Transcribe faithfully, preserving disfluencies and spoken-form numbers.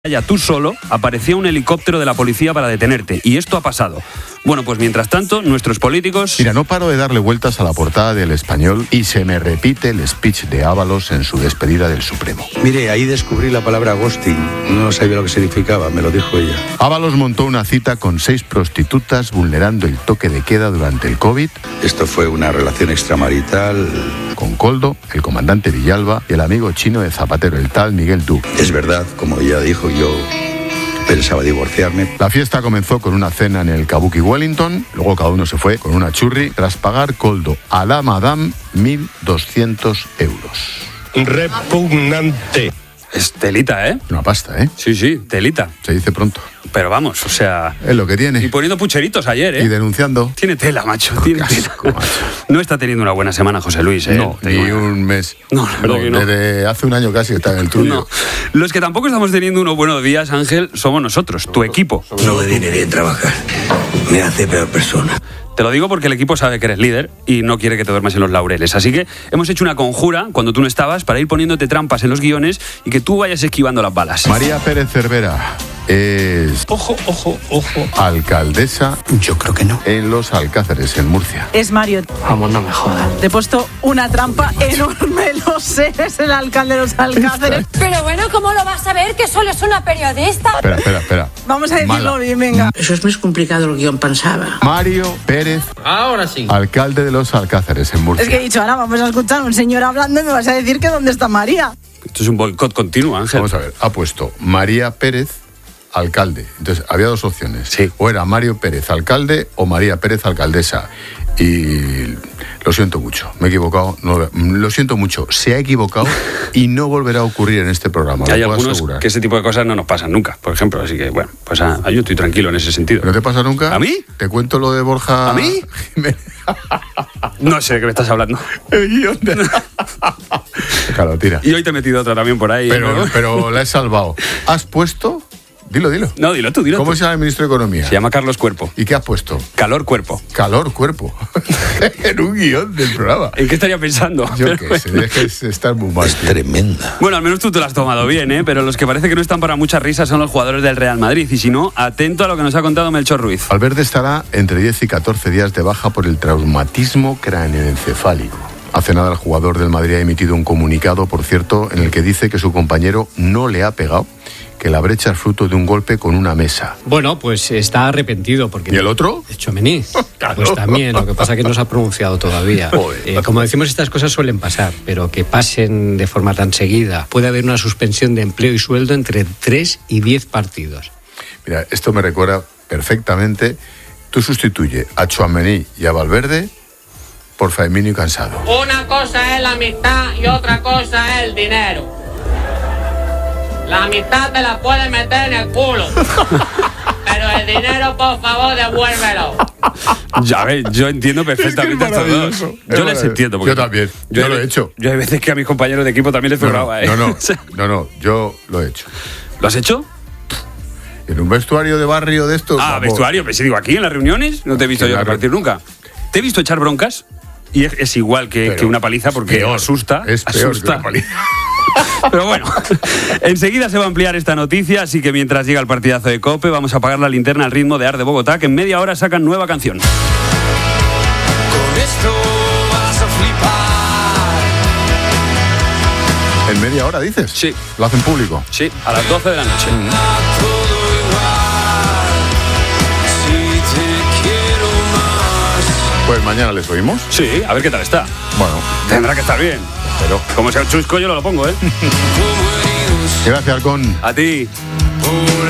Ya tú solo, aparecía un helicóptero de la policía para detenerte, y esto ha pasado. Bueno, pues mientras tanto, nuestros políticos... Mira, no paro de darle vueltas a la portada del Español y se me repite el speech de Ábalos en su despedida del Supremo. Mire, ahí descubrí la palabra ghosting. No sabía lo que significaba, me lo dijo ella. Ábalos montó una cita con seis prostitutas vulnerando el toque de queda durante el COVID. Esto fue una relación extramarital... Con Koldo, el comandante Villalba y el amigo chino de Zapatero, el tal Miguel Du. Es verdad, como ella dijo, yo pensaba divorciarme. La fiesta comenzó con una cena en el Kabuki Wellington, luego cada uno se fue con una churri, tras pagar Koldo a la madame mil doscientos euros. Repugnante. Es telita, ¿eh? Una pasta, ¿eh? Sí, sí, telita. Se dice pronto. Pero vamos, o sea... Es lo que tiene. Y poniendo pucheritos ayer, ¿eh? Y denunciando. Tiene tela, macho. Oh, Tiene asco, tela. macho. No está teniendo una buena semana José Luis, ¿eh? No, ni Tengo... un mes. No, la verdad no, que no. Desde hace un año casi está en el tuyo. No. Los que tampoco estamos teniendo unos buenos días, Ángel, somos nosotros, tu equipo. No me viene bien trabajar. Me hace peor persona. Te lo digo porque el equipo sabe que eres líder y no quiere que te duermas en los laureles. Así que hemos hecho una conjura cuando tú no estabas para ir poniéndote trampas en los guiones y que tú vayas esquivando las balas. María Pérez Cervera es... Ojo, ojo, ojo. alcaldesa Yo creo que no. en Los Alcázares, en Murcia. Es Mario. Vamos, no me jodas. Te he puesto una trampa enorme, lo sé, es el alcalde de Los Alcázares. Pero bueno, ¿cómo lo vas a ver? Que solo es una periodista. Espera, espera, espera. Vamos a decirlo Mala. bien, venga. Eso es más complicado lo que yo pensaba. Mario Pérez, Ahora sí. alcalde de Los Alcázares, en Murcia. Es que he dicho, ahora vamos a escuchar a un señor hablando y me vas a decir que dónde está María. Esto es un boicot continuo, Ángel. Vamos a ver, ha puesto María Pérez, alcalde. Entonces, había dos opciones. Sí. O era Mario Pérez, alcalde, o María Pérez, alcaldesa. Y lo siento mucho, me he equivocado. No, lo siento mucho, se ha equivocado y no volverá a ocurrir en este programa. Hay lo puedo algunos asegurar. que ese tipo de cosas no nos pasan nunca, por ejemplo. Así que, bueno, pues ah, yo estoy tranquilo en ese sentido. ¿No te pasa nunca? ¿A mí? Te cuento lo de Borja... ¿A mí? Jiménez. No sé de qué me estás hablando. El guión de... Claro, tira. Y hoy te he metido otra también por ahí. Pero, ¿no? pero la he salvado. ¿Has puesto? Dilo, dilo. No, dilo tú, dilo ¿Cómo tú. se llama el ministro de Economía? Se llama Carlos Cuerpo. ¿Y qué has puesto? Calor Cuerpo. Calor, cuerpo. En un guión del programa. ¿En qué estaría pensando? Yo Pero qué bueno. sé, es que es estar muy mal. Es tremenda. Bueno, al menos tú te lo has tomado bien, ¿eh? Pero los que parece que no están para muchas risas son los jugadores del Real Madrid. Y si no, atento a lo que nos ha contado Melchor Ruiz. Valverde estará entre diez y catorce días de baja por el traumatismo cráneoencefálico. Hace nada el jugador del Madrid ha emitido un comunicado, por cierto, en el que dice que su compañero no le ha pegado, que la brecha es fruto de un golpe con una mesa. Bueno, pues está arrepentido porque... ¿Y el otro? Tchouaméni. Claro. Pues también, lo que pasa es que no se ha pronunciado todavía. Eh, como decimos, estas cosas suelen pasar, pero que pasen de forma tan seguida. Puede haber una suspensión de empleo y sueldo entre tres y diez partidos. Mira, esto me recuerda perfectamente. Tú sustituye a Tchouaméni y a Valverde por Firmino y Cansado. Una cosa es la amistad y otra cosa es el dinero. La amistad te la puedes meter en el culo. Pero el dinero, por favor, devuélvelo. Ya ves, yo entiendo perfectamente a estos dos. maravilloso, es Yo les maravilloso. entiendo. porque Yo también, yo hay lo he ve- hecho. Yo hay veces que a mis compañeros de equipo también les No, no, figuraba, ¿eh? no, no, O sea, no, no, yo lo he hecho. ¿Lo has hecho? En un vestuario de barrio de estos. Ah, vamos. vestuario. Pues sí, digo, aquí en las reuniones no te he visto yo Claro. repartir nunca. ¿Te he visto echar broncas? Y es, es igual que, Pero que una paliza porque peor, asusta. Es peor asusta. que una paliza. Pero bueno, enseguida se va a ampliar esta noticia, así que mientras llega el partidazo de COPE, vamos a apagar la linterna al ritmo de Ar de Bogotá, que en media hora sacan nueva canción. Con esto vas a flipar. ¿En media hora dices? Sí. ¿Lo hacen público? Sí, a las doce de la noche. Todo igual. Si te quiero más. Pues mañana les oímos. Sí, a ver qué tal está. Bueno, Tendrá que estar bien. pero. Como sea un chusco, yo no lo pongo, ¿eh? Como heridos Gracias, Alcón. A ti. por